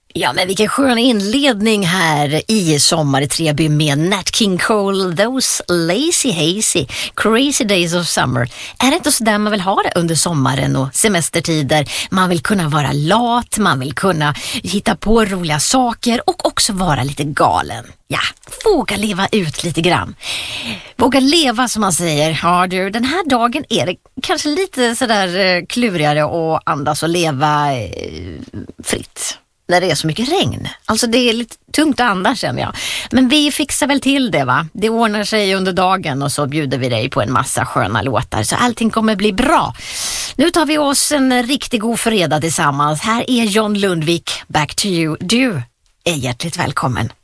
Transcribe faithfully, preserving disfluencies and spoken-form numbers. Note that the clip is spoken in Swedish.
Ja, men vilken skön inledning här i Sommar i Treby med Nat King Cole, Those Lazy Hazy, Crazy Days of Summer. Är det inte så där man vill ha det under sommaren och semestertider? Man vill kunna vara lat, man vill kunna hitta på roliga saker och också vara lite galen. Ja, våga leva ut lite grann. Våga leva som man säger. Ja du, den här dagen är det kanske lite sådär klurigare att andas och leva eh, fritt. När det är så mycket regn. Alltså det är lite tungt att andas, känner jag. Men vi fixar väl till det, va? Det ordnar sig under dagen och så bjuder vi dig på en massa sköna låtar. Så allting kommer bli bra. Nu tar vi oss en riktigt god fredag tillsammans. Här är John Lundvik, Back to you. Du är hjärtligt välkommen.